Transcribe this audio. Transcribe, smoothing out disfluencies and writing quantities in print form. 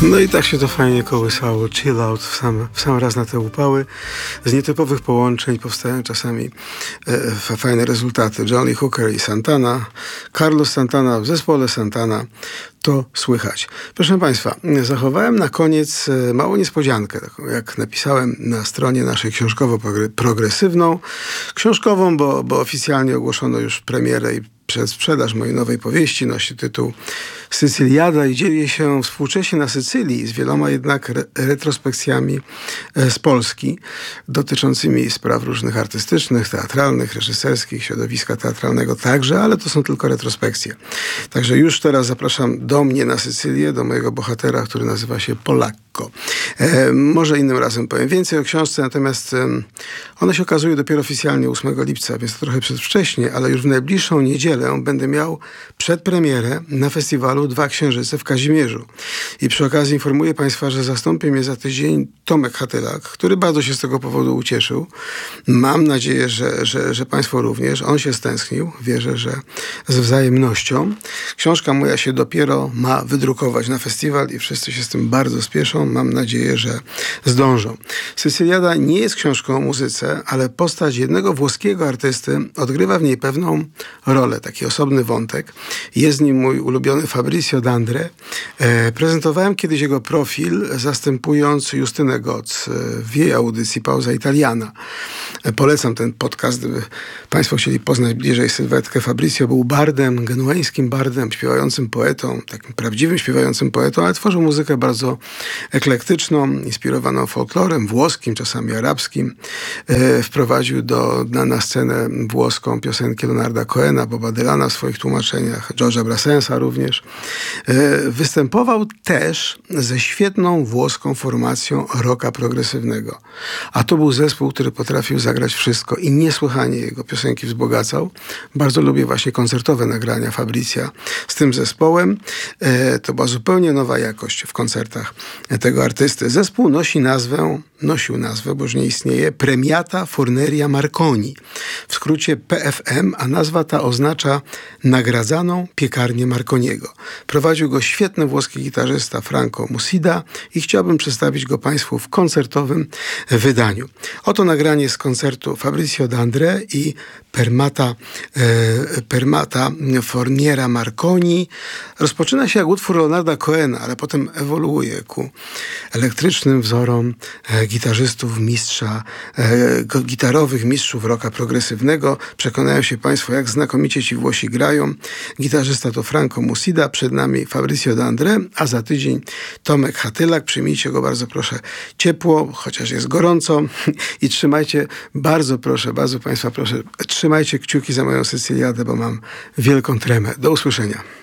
No i tak się to fajnie kołysało, chill out w sam raz na te upały. Z nietypowych połączeń powstają czasami fajne rezultaty. Johnny Hooker i Santana, Carlos Santana w zespole Santana, to słychać. Proszę Państwa, zachowałem na koniec małą niespodziankę, taką jak napisałem na stronie naszej książkowo-progresywną. Książkową, bo oficjalnie ogłoszono już premierę i przedsprzedaż mojej nowej powieści. Nosi tytuł Sycyliada i dzieje się współcześnie na Sycylii, z wieloma jednak retrospekcjami z Polski, dotyczącymi spraw różnych artystycznych, teatralnych, reżyserskich, środowiska teatralnego także, ale to są tylko retrospekcje. Także już teraz zapraszam do mnie na Sycylię, do mojego bohatera, który nazywa się Polakko. Może innym razem powiem więcej o książce, natomiast ona się okazuje dopiero oficjalnie 8 lipca, więc to trochę przedwcześnie, ale już w najbliższą niedzielę będę miał przedpremierę na festiwalu Dwa Księżyce w Kazimierzu. I przy okazji informuję Państwa, że zastąpi mnie za tydzień Tomek Hatylak, który bardzo się z tego powodu ucieszył. Mam nadzieję, że Państwo również. On się stęsknił. Wierzę, że z wzajemnością. Książka moja się dopiero ma wydrukować na festiwal i wszyscy się z tym bardzo spieszą. Mam nadzieję, że zdążą. Sycyliada nie jest książką o muzyce, ale postać jednego włoskiego artysty odgrywa w niej pewną rolę, taki osobny wątek. Jest nim mój ulubiony Fabrizio D'André. Prezentowałem kiedyś jego profil, zastępując Justynę Goc w jej audycji Pauza Italiana. Polecam ten podcast, gdyby Państwo chcieli poznać bliżej sylwetkę. Fabrizio był bardem, genueńskim bardem, śpiewającym poetą, takim prawdziwym śpiewającym poetą, ale tworzył muzykę bardzo eklektyczną, inspirowaną folklorem włoskim, czasami arabskim. Wprowadził na scenę włoską piosenki Leonarda Cohena, Boba Dylana w swoich tłumaczeniach, George'a Brassensa również. Występował też ze świetną włoską formacją rocka progresywnego. A to był zespół, który potrafił zagrać wszystko i niesłychanie jego piosenki wzbogacał. Bardzo lubię właśnie koncertowe nagrania Fabrizia z tym zespołem. To była zupełnie nowa jakość w koncertach tego artysty. Zespół nosił nazwę, bo już nie istnieje, Premiata Forneria Marconi. W skrócie PFM, a nazwa ta oznacza nagradzaną piekarnię Marconiego. Prowadził go świetny włoski gitarzysta Franco Musida i chciałbym przedstawić go Państwu w koncertowym wydaniu. Oto nagranie z koncertu Fabrizio D'André i Premiata Forniera Marconi. Rozpoczyna się jak utwór Leonarda Cohena, ale potem ewoluuje ku elektrycznym wzorom gitarzystów gitarowych mistrzów rocka progresywnego. Przekonają się Państwo, jak znakomicie ci Włosi grają. Gitarzysta to Franco Musida, przed nami Fabrizio D'André, a za tydzień Tomek Hatylak. Przyjmijcie go bardzo proszę ciepło, chociaż jest gorąco i trzymajcie, bardzo Państwa proszę, trzymajcie kciuki za moją Sycyliadę, bo mam wielką tremę. Do usłyszenia.